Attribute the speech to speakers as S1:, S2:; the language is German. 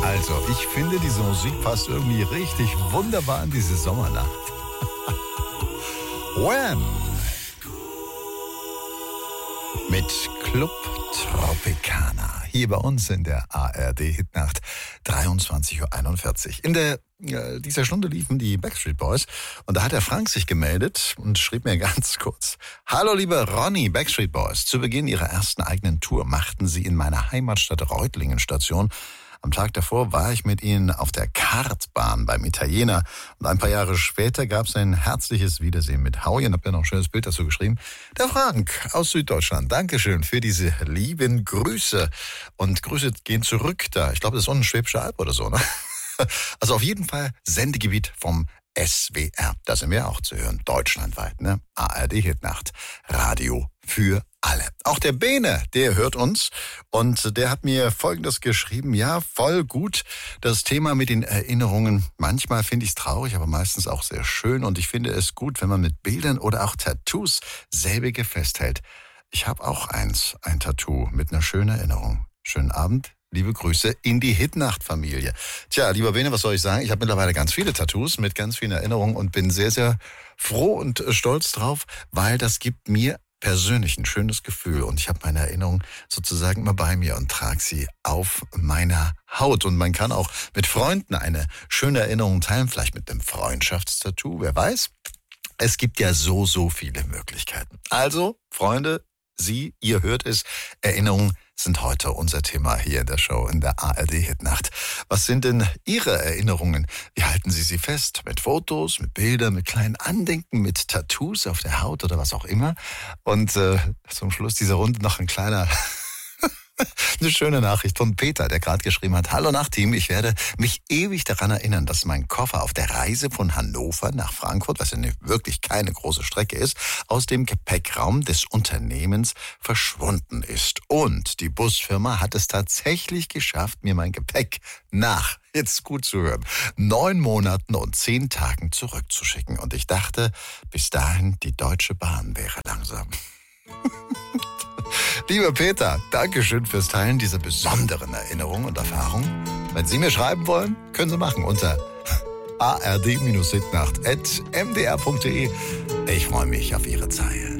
S1: Also, ich finde, diese Musik passt irgendwie richtig wunderbar in diese Sommernacht. Wham! Mit Club Tropicana. Hier bei uns in der ARD-Hitnacht 23.41 Uhr. In dieser Stunde liefen die Backstreet Boys und da hat der Frank sich gemeldet und schrieb mir ganz kurz: Hallo liebe Ronny, Backstreet Boys. Zu Beginn ihrer ersten eigenen Tour machten sie in meiner Heimatstadt Reutlingen Station. Am Tag davor war ich mit ihnen auf der Kartbahn beim Italiener. Und ein paar Jahre später gab es ein herzliches Wiedersehen mit Howie. Und hab ja noch ein schönes Bild dazu geschrieben. Der Frank aus Süddeutschland. Dankeschön für diese lieben Grüße. Und Grüße gehen zurück da. Ich glaube, das ist unten Schwäbische Alb oder so, ne? Also auf jeden Fall Sendegebiet vom SWR. Da sind wir auch zu hören. Deutschlandweit, ne? ARD-Hitnacht. Radio für alle. Auch der Bene, der hört uns und der hat mir Folgendes geschrieben. Ja, voll gut. Das Thema mit den Erinnerungen. Manchmal finde ich es traurig, aber meistens auch sehr schön. Und ich finde es gut, wenn man mit Bildern oder auch Tattoos selbige festhält. Ich habe auch ein Tattoo mit einer schönen Erinnerung. Schönen Abend. Liebe Grüße in die Hitnacht-Familie. Tja, lieber Bene, was soll ich sagen? Ich habe mittlerweile ganz viele Tattoos mit ganz vielen Erinnerungen und bin sehr, sehr froh und stolz drauf, weil das gibt mir persönlich ein schönes Gefühl und ich habe meine Erinnerung sozusagen immer bei mir und trage sie auf meiner Haut. Und man kann auch mit Freunden eine schöne Erinnerung teilen, vielleicht mit einem Freundschaftstattoo, wer weiß. Es gibt ja so viele Möglichkeiten. Also, Freunde, ihr hört es, Erinnerungen sind heute unser Thema hier in der Show, in der ARD-Hitnacht. Was sind denn Ihre Erinnerungen? Wie halten Sie sie fest? Mit Fotos, mit Bildern, mit kleinen Andenken, mit Tattoos auf der Haut oder was auch immer? Und zum Schluss dieser Runde noch eine schöne Nachricht von Peter, der gerade geschrieben hat: Hallo Nachtteam, ich werde mich ewig daran erinnern, dass mein Koffer auf der Reise von Hannover nach Frankfurt, was ja wirklich keine große Strecke ist, aus dem Gepäckraum des Unternehmens verschwunden ist. Und die Busfirma hat es tatsächlich geschafft, mir mein Gepäck nach, jetzt gut zu hören, 9 Monaten und 10 Tagen zurückzuschicken. Und ich dachte, bis dahin die Deutsche Bahn wäre langsam. Lieber Peter, Dankeschön fürs Teilen dieser besonderen Erinnerungen und Erfahrungen. Wenn Sie mir schreiben wollen, können Sie machen unter ard-hitnacht@mdr.de. Ich freue mich auf Ihre Zeilen.